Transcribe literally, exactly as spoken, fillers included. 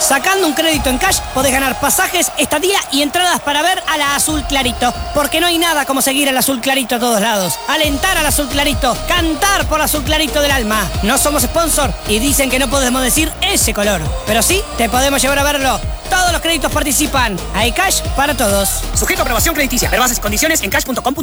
Sacando un crédito en Cash podés ganar pasajes, estadía y entradas para ver a la Azul Clarito. Porque no hay nada como seguir al Azul Clarito a todos lados. Alentar al Azul Clarito, cantar por el Azul Clarito del alma. No somos sponsor y dicen que no podemos decir ese color. Pero sí, te podemos llevar a verlo. Todos los créditos participan. Hay Cash para todos. Sujeto a aprobación crediticia. Ver bases y condiciones en cash punto com.